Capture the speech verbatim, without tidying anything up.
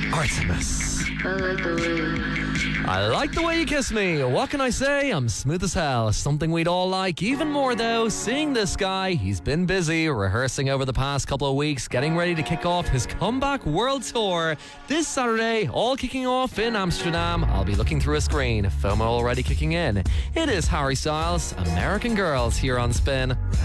Artemis. I like the way. I like the way you kiss me. What can I say? I'm smooth as hell. Something we'd all like even more, though, seeing this guy. He's been busy rehearsing over the past couple of weeks, getting ready to kick off his comeback world tour. This Saturday, all kicking off in Amsterdam. I'll be looking through a screen. FOMO already kicking in. It is Harry Styles, American Girls, here on Spin.